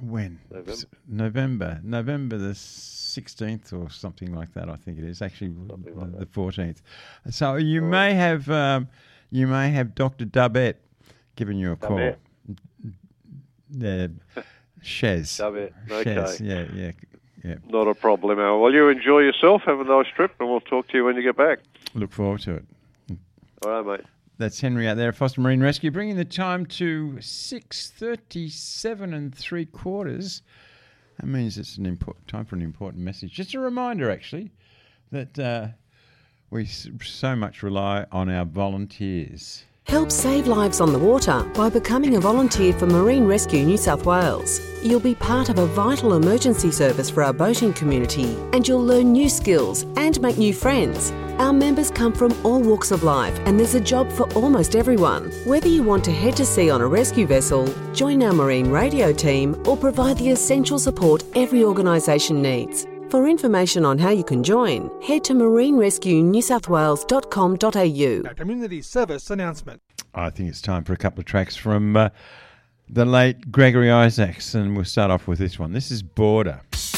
when? November the 16th or something like that, I think it is. Actually, the 14th. So you may have Dr. Dubbett giving you a call. Shez. Dubbett, okay. Shez, yeah. Not a problem, Al. Well, you enjoy yourself. Have a nice trip, and we'll talk to you when you get back. Look forward to it. All right, mate. That's Henry out there at Foster Marine Rescue, bringing the time to 6:37 3/4. That means it's time for an important message. Just a reminder, actually, that we so much rely on our volunteers. Help save lives on the water by becoming a volunteer for Marine Rescue New South Wales. You'll be part of a vital emergency service for our boating community, and you'll learn new skills and make new friends. Our members come from all walks of life, and there's a job for almost everyone. Whether you want to head to sea on a rescue vessel, join our marine radio team, or provide the essential support every organisation needs. For information on how you can join, head to marinerescuenewsouthwales.com.au. A community service announcement. I think it's time for a couple of tracks from the late Gregory Isaacs, and we'll start off with this one. This is Border.